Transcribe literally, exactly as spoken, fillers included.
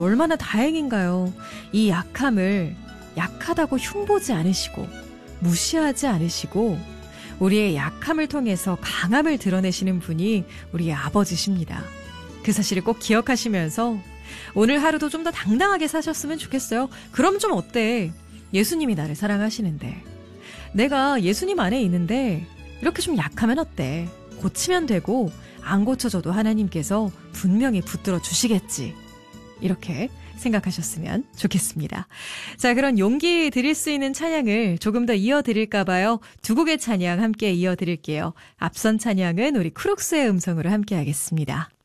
얼마나 다행인가요? 이 약함을 약하다고 흉보지 않으시고 무시하지 않으시고 우리의 약함을 통해서 강함을 드러내시는 분이 우리의 아버지십니다. 그 사실을 꼭 기억하시면서 오늘 하루도 좀 더 당당하게 사셨으면 좋겠어요. 그럼 좀 어때? 예수님이 나를 사랑하시는데. 내가 예수님 안에 있는데 이렇게 좀 약하면 어때? 고치면 되고 안 고쳐져도 하나님께서 분명히 붙들어 주시겠지. 이렇게 생각하셨으면 좋겠습니다. 자, 그런 용기 드릴 수 있는 찬양을 조금 더 이어드릴까 봐요. 두 곡의 찬양 함께 이어드릴게요. 앞선 찬양은 우리 크룩스의 음성으로 함께 하겠습니다.